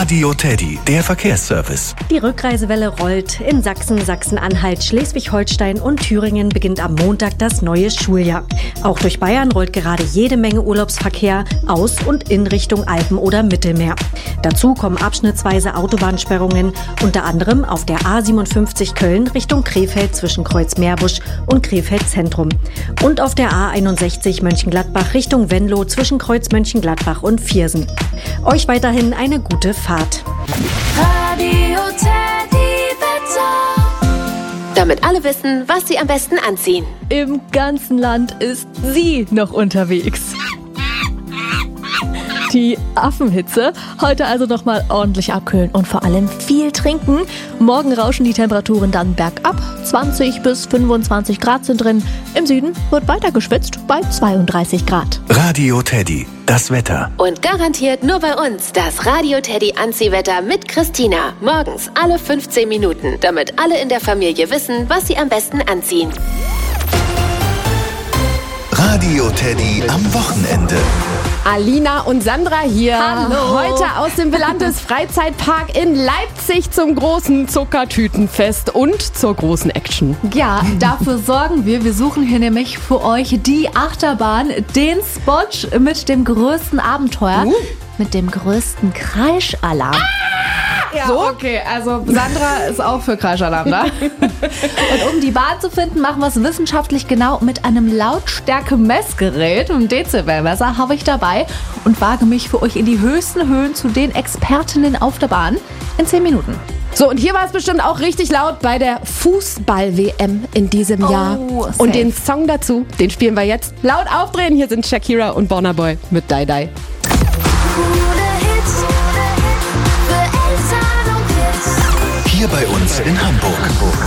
Radio Teddy, der Verkehrsservice. Die Rückreisewelle rollt. In Sachsen, Sachsen-Anhalt, Schleswig-Holstein und Thüringen beginnt am Montag das neue Schuljahr. Auch durch Bayern rollt gerade jede Menge Urlaubsverkehr aus und in Richtung Alpen oder Mittelmeer. Dazu kommen abschnittsweise Autobahnsperrungen, unter anderem auf der A57 Köln Richtung Krefeld zwischen Kreuzmeerbusch und Krefeld Zentrum. Und auf der A61 Mönchengladbach Richtung Venlo zwischen Kreuz Mönchengladbach und Viersen. Euch weiterhin eine gute Fahrt. Radio Teddy Wetter. Damit alle wissen, was sie am besten anziehen. Im ganzen Land ist sie noch unterwegs. Die Affenhitze. Heute also nochmal ordentlich abkühlen und vor allem viel trinken. Morgen rauschen die Temperaturen dann bergab. 20 bis 25 Grad sind drin. Im Süden wird weiter geschwitzt bei 32 Grad. Radio Teddy, das Wetter. Und garantiert nur bei uns das Radio Teddy Anziehwetter mit Christina. Morgens alle 15 Minuten, damit alle in der Familie wissen, was sie am besten anziehen. Radio Teddy am Wochenende. Alina und Sandra hier. Hallo. Heute aus dem Belandes Freizeitpark in Leipzig zum großen Zuckertütenfest und zur großen Action. Ja, dafür sorgen wir. Wir suchen hier nämlich für euch die Achterbahn, den Spot mit dem größten Abenteuer, mit dem größten Kreischalarm. Ja, so? Okay, also Sandra ist auch für Kreischalarm da. Und um die Bahn zu finden, machen wir es wissenschaftlich genau mit einem Lautstärke-Messgerät. Ein Dezibelmesser habe ich dabei und wage mich für euch in die höchsten Höhen zu den Expertinnen auf der Bahn in 10 Minuten. So, und hier war es bestimmt auch richtig laut bei der Fußball-WM in diesem Jahr. safe. Und den Song dazu, den spielen wir jetzt. Laut aufdrehen, hier sind Shakira und Burna Boy mit Die Die. Hier bei uns in Hamburg.